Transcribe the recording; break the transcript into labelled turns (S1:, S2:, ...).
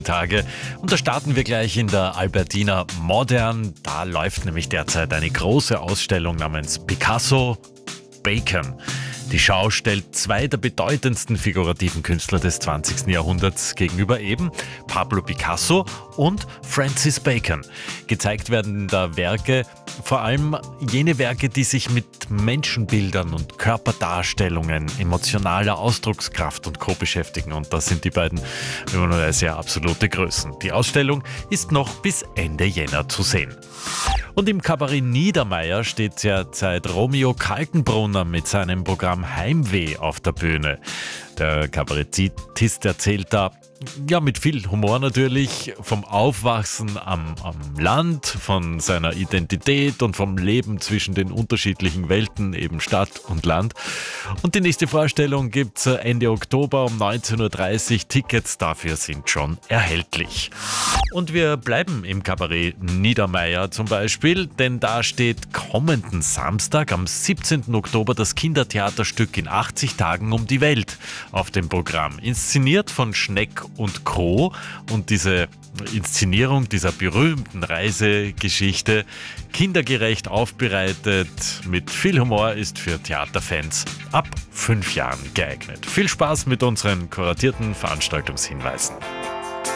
S1: Tage. Und da starten wir gleich in der Albertina Modern. Da läuft nämlich derzeit eine große Ausstellung namens Picasso Bacon. Die Schau stellt zwei der bedeutendsten figurativen Künstler des 20. Jahrhunderts gegenüber, eben Pablo Picasso und Francis Bacon. Gezeigt werden da Werke, vor allem jene Werke, die sich mit Menschenbildern und Körperdarstellungen, emotionaler Ausdruckskraft und Co. beschäftigen. Und das sind die beiden, wie man weiß, ja absolute Größen. Die Ausstellung ist noch bis Ende Jänner zu sehen. Und im Kabarett Niedermeyer steht derzeit Romeo Kaltenbrunner mit seinem Programm Heimweh auf der Bühne. Der Kabarettist erzählt da, ja, mit viel Humor natürlich, vom Aufwachsen am Land, von seiner Identität und vom Leben zwischen den unterschiedlichen Welten, eben Stadt und Land. Und die nächste Vorstellung gibt's Ende Oktober um 19.30 Uhr. Tickets dafür sind schon erhältlich. Und wir bleiben im Kabarett Niedermeyer zum Beispiel, denn da steht kommenden Samstag, am 17. Oktober, das Kindertheaterstück In 80 Tagen um die Welt auf dem Programm. Inszeniert von Schneck und Co. Und diese Inszenierung dieser berühmten Reisegeschichte, kindergerecht aufbereitet, mit viel Humor, ist für Theaterfans ab 5 Jahren geeignet. Viel Spaß mit unseren kuratierten Veranstaltungshinweisen.